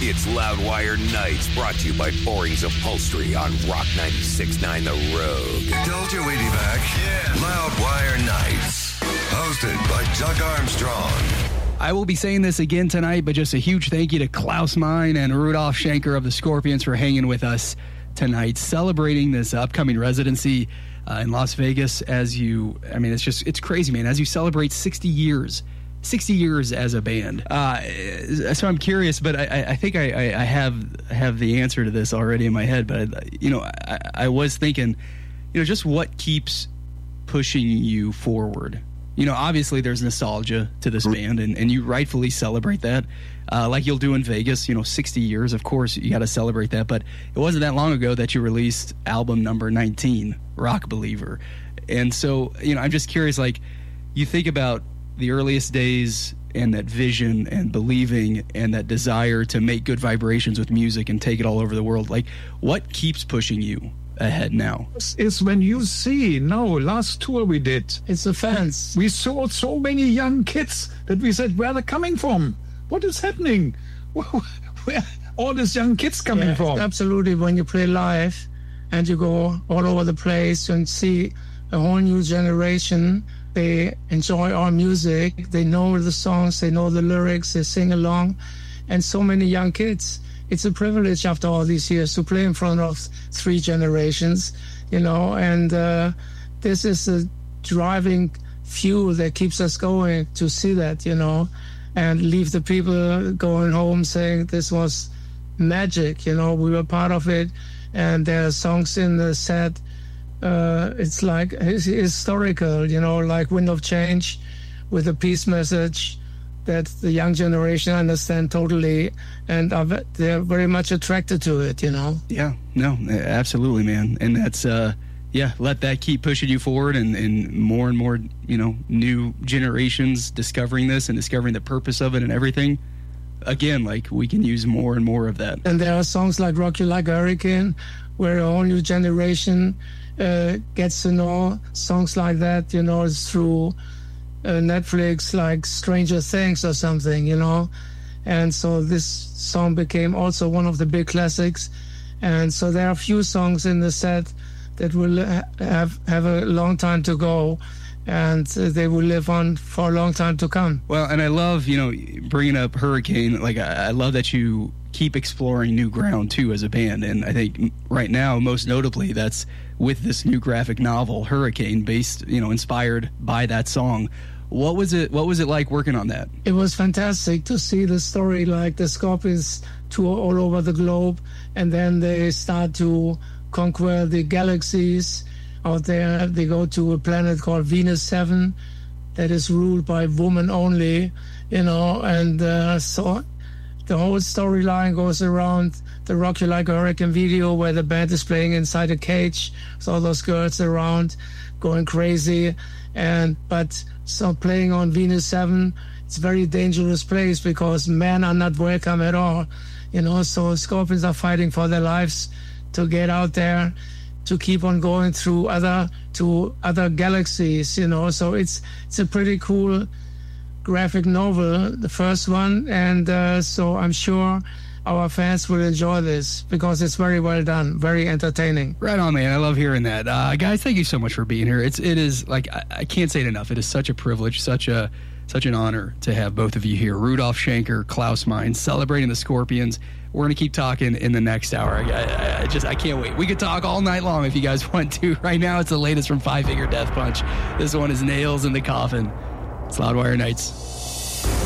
It's Loudwire Nights, brought to you by Boring's Upholstery on Rock 96.9 The Rogue. Told you we'd be back. Yeah. Loudwire Nights, hosted by Doug Armstrong. I will be saying this again tonight, but just a huge thank you to Klaus Meine and Rudolf Schenker of the Scorpions for hanging with us tonight, celebrating this upcoming residency in Las Vegas. It's crazy, man. As you celebrate 60 years as a band. So I'm curious, but I think I have the answer to this already in my head. But I was thinking, just what keeps pushing you forward. Obviously there's nostalgia to this band, and you rightfully celebrate that, like you'll do in Vegas. 60 years, of course, you got to celebrate that. But it wasn't that long ago that you released album number 19, Rock Believer. And so, I'm just curious, like, you think about the earliest days and that vision and believing and that desire to make good vibrations with music and take it all over the world. Like, what keeps pushing you ahead now? Is when you see now, last tour we did, it's the fans. We saw so many young kids that we said, where are they coming from? What is happening? Where all these young kids coming from? Absolutely. When you play live and you go all over the place and see a whole new generation, they enjoy our music, they know the songs, they know the lyrics, they sing along, and so many young kids. It's a privilege after all these years to play in front of 3 generations, and this is a driving fuel that keeps us going to see that, and leave the people going home saying this was magic, we were part of it, and there are songs in the set. It's like historical, like Wind of Change with a peace message that the young generation understand totally, and they're very much attracted to it, Yeah, no, absolutely, man. And that's, let that keep pushing you forward, and more, new generations discovering this and discovering the purpose of it and everything. Again, like, we can use more and more of that. And there are songs like Rock You Like a Hurricane, where a whole new generation gets to know songs like that, through Netflix, like Stranger Things or something, and so this song became also one of the big classics. And so there are a few songs in the set that will have a long time to go, and they will live on for a long time to come. Well, and I love, bringing up Hurricane. Like, I love that you keep exploring new ground too as a band, and I think right now, most notably, that's with this new graphic novel, Hurricane, based, inspired by that song. What was it like working on that? It was fantastic to see the story, like the Scorpions tour all over the globe, and then they start to conquer the galaxies out there. They go to a planet called Venus 7 that is ruled by women only, and so the whole storyline goes around the Rock You Like a Hurricane video, where the band is playing inside a cage with all those girls around going crazy. But playing on Venus 7, it's a very dangerous place because men are not welcome at all. So Scorpions are fighting for their lives to get out there, to keep on going through other galaxies, So it's a pretty cool graphic novel, the first one, and so I'm sure our fans will enjoy this because it's very well done, very entertaining. Right on, man. I love hearing that. Guys, thank you so much for being here. It is like, I can't say it enough. It is such a privilege, such an honor to have both of you here. Rudolf Schenker, Klaus Meine, celebrating the Scorpions. We're going to keep talking in the next hour. I can't wait. We could talk all night long if you guys want to. Right now, it's the latest from Five Finger Death Punch. This one is Nails in the Coffin. It's Loudwire Nights.